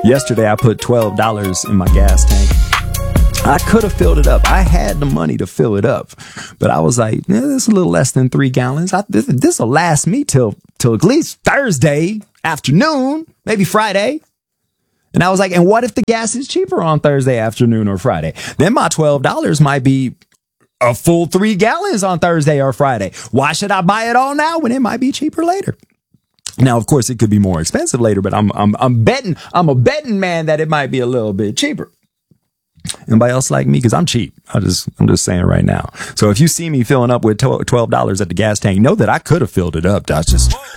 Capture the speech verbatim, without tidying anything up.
Yesterday, I put twelve dollars in my gas tank. I could have filled it up. I had the money to fill it up, but I was like, eh, this is a little less than three gallons. I, this this will last me till till at least Thursday afternoon, maybe Friday. And I was like, and what if the gas is cheaper on Thursday afternoon or Friday? Then my twelve dollars might be a full three gallons on Thursday or Friday. Why should I buy it all now when it might be cheaper later? Now, of course, it could be more expensive later, but I'm I'm I'm betting I'm a betting man that it might be a little bit cheaper. Anybody else like me? Because I'm cheap. I just, I'm just saying right now. So if you see me filling up with twelve dollars at the gas tank, know that I could have filled it up. That's just